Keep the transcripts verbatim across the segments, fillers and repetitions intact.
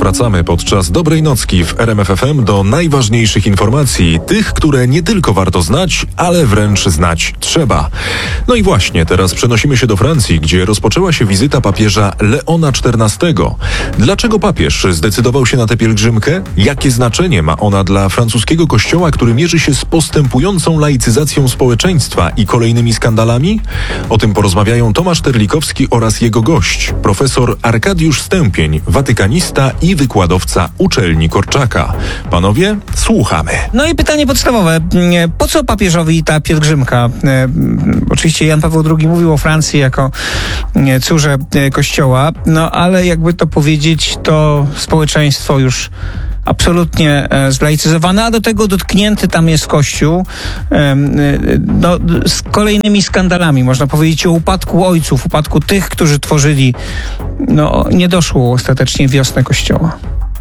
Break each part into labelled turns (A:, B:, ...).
A: wracamy podczas Dobrej Nocki w R M F F M do najważniejszych informacji, tych, które nie tylko warto znać, ale wręcz znać trzeba. No i właśnie, teraz przenosimy się do Francji, gdzie rozpoczęła się wizyta papieża Leona czternastego. Dlaczego papież zdecydował się na tę pielgrzymkę? Jakie znaczenie ma ona dla francuskiego kościoła, który mierzy się z postępującą laicyzacją społeczeństwa i kolejnymi skandalami? O tym porozmawiają Tomasz Terlikowski oraz jego gość, profesor Arkadiusz Stępień, watykanista i wykładowca uczelni Korczaka. Panowie, słuchamy.
B: No i pytanie podstawowe. Po co papieżowi ta pielgrzymka? Oczywiście Jan Paweł drugi mówił o Francji jako córze Kościoła, no ale jakby to powiedzieć, to społeczeństwo już absolutnie zlaicyzowane, a do tego dotknięty tam jest Kościół no, z kolejnymi skandalami. Można powiedzieć o upadku ojców, upadku tych, którzy tworzyli, no nie doszło ostatecznie wiosnę Kościoła.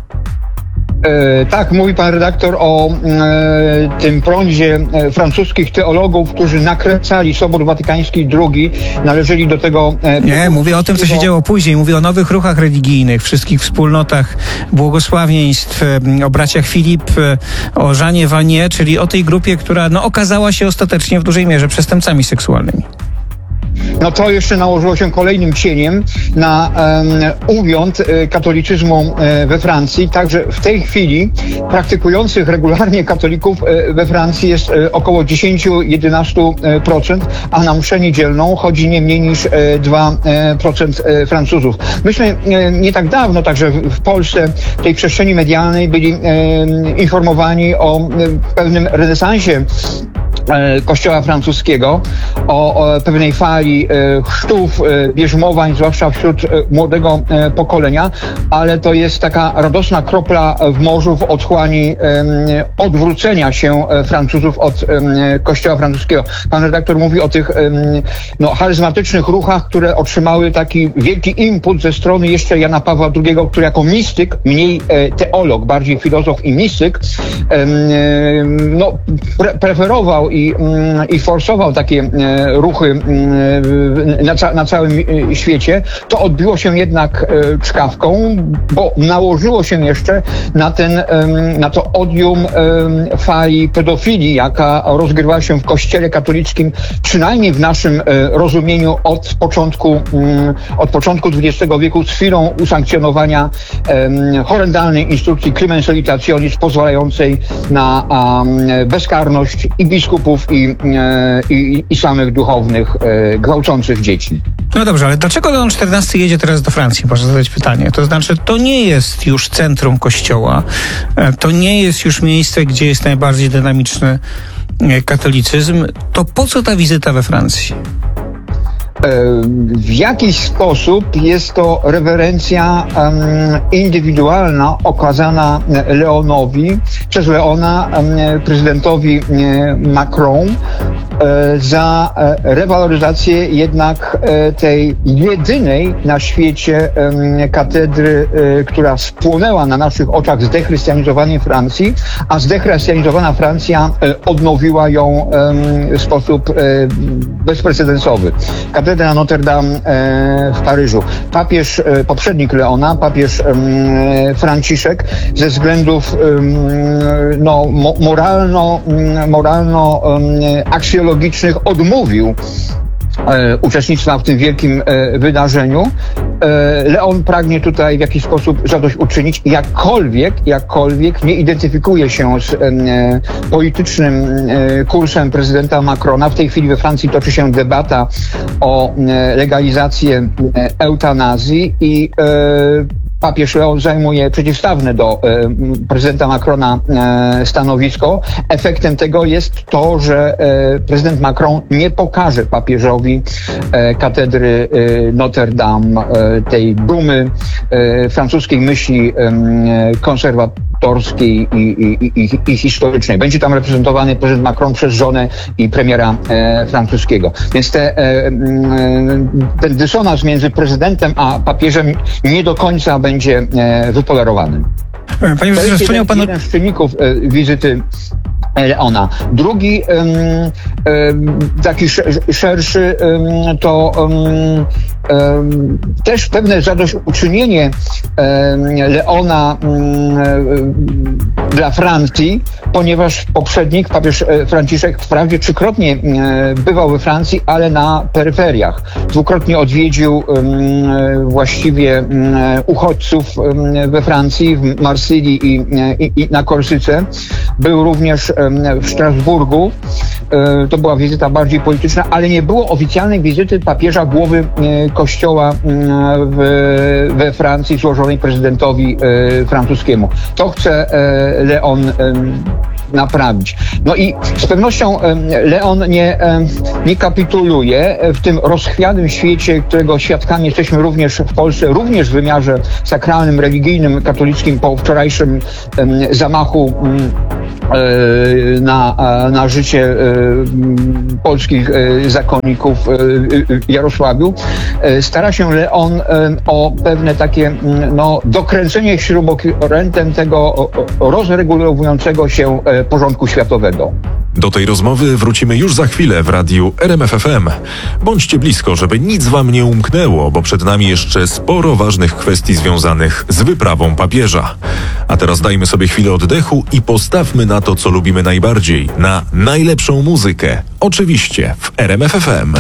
C: E, tak, mówi pan redaktor o e, tym prądzie e, francuskich teologów, którzy nakręcali Sobór Watykański drugi, należeli do tego... E,
B: Nie, mówię o tym, co się działo później. Mówię o nowych ruchach religijnych, wszystkich wspólnotach błogosławieństw, e, o braciach Filip, e, o Żanie Vanier, czyli o tej grupie, która no, okazała się ostatecznie w dużej mierze przestępcami seksualnymi.
C: No to jeszcze nałożyło się kolejnym cieniem na um, uwiąd e, katolicyzmu e, we Francji. Także w tej chwili praktykujących regularnie katolików e, we Francji jest e, około dziesięć do jedenastu procent, a na mszę niedzielną chodzi nie mniej niż e, dwa procent e, Francuzów. Myśmy e, nie tak dawno, także w, w Polsce, w tej przestrzeni medialnej byli e, informowani o e, pewnym renesansie Kościoła francuskiego, o, o pewnej fali e, chrztów, e, bierzmowań, zwłaszcza wśród e, młodego e, pokolenia, ale to jest taka radosna kropla w morzu w otchłani e, odwrócenia się e, Francuzów od e, Kościoła francuskiego. Pan redaktor mówi o tych e, no, charyzmatycznych ruchach, które otrzymały taki wielki impuls ze strony jeszcze Jana Pawła drugiego, który jako mistyk, mniej e, teolog, bardziej filozof i mistyk, e, no, pre- preferował i, i forsował takie ruchy na, ca- na całym świecie. To odbiło się jednak czkawką, bo nałożyło się jeszcze na ten, na to odium fali pedofilii, jaka rozgrywała się w Kościele katolickim, przynajmniej w naszym rozumieniu od początku, od początku dwudziestego wieku, z chwilą usankcjonowania horrendalnej instrukcji Crimen Salutationis, pozwalającej na bezkarność i biskupów, i, i, i samych duchownych gwałcących dzieci.
B: No dobrze, ale dlaczego Leon czternasty jedzie teraz do Francji? Można zadać pytanie. To znaczy, to nie jest już centrum Kościoła, to nie jest już miejsce, gdzie jest najbardziej dynamiczny katolicyzm. To po co ta wizyta we Francji?
C: W jakiś sposób jest to rewerencja um, indywidualna okazana Leonowi, przez Leona um, prezydentowi um, Macron um, za um, rewaloryzację jednak um, tej jedynej na świecie um, katedry, um, która spłonęła na naszych oczach zdechrystianizowaniem Francji, a zdechrystianizowana Francja um, odnowiła ją um, w sposób um, bezprecedensowy. Katedra Notre Dame e, w Paryżu. Papież, e, poprzednik Leona, papież e, Franciszek, ze względów e, no, mo, moralno, moralno e, aksjologicznych odmówił E, uczestnictwa w tym wielkim e, wydarzeniu. E, Leon pragnie tutaj w jakiś sposób zadośćuczynić, jakkolwiek, jakkolwiek nie identyfikuje się z e, politycznym e, kursem prezydenta Macrona. W tej chwili we Francji toczy się debata o e, legalizację e, eutanazji i e, papież Leon zajmuje przeciwstawne do e, prezydenta Macrona e, stanowisko. Efektem tego jest to, że e, prezydent Macron nie pokaże papieżowi e, katedry e, Notre Dame, e, tej dumy e, francuskiej myśli e, konserwatorskiej i, i, i, i historycznej. Będzie tam reprezentowany prezydent Macron przez żonę i premiera e, francuskiego. Więc te, e, e, ten dysonans między prezydentem a papieżem nie do końca będzie e, wypolerowany.
B: Panie
C: to jest
B: wspomniał
C: jeden,
B: pan...
C: jeden z czynników e, wizyty Leona. Drugi, um, um, taki sz- szerszy, um, to um, um, też pewne zadośćuczynienie um, Leona um, dla Francji, ponieważ poprzednik, papież Franciszek, wprawdzie trzykrotnie um, bywał we Francji, ale na peryferiach. Dwukrotnie odwiedził um, właściwie um, uchodźców um, we Francji, w Marsylii i, i, i na Korsyce. Był również w Strasburgu. To była wizyta bardziej polityczna, ale nie było oficjalnej wizyty papieża głowy kościoła w, we Francji złożonej prezydentowi francuskiemu. To chce Leon naprawić. No i z pewnością Leon nie, nie kapituluje w tym rozchwianym świecie, którego świadkami jesteśmy również w Polsce, również w wymiarze sakralnym, religijnym, katolickim po wczorajszym zamachu na, na życie polskich zakonników w Jarosławiu. Stara się Leon o pewne takie no, dokręcenie śrubokrętem tego rozregulowującego się porządku światowego.
A: Do tej rozmowy wrócimy już za chwilę w radiu R M F F M. Bądźcie blisko, żeby nic wam nie umknęło, bo przed nami jeszcze sporo ważnych kwestii związanych z wyprawą papieża. A teraz dajmy sobie chwilę oddechu i postawmy na to, co lubimy najbardziej, na najlepszą muzykę. Oczywiście w R M F F M.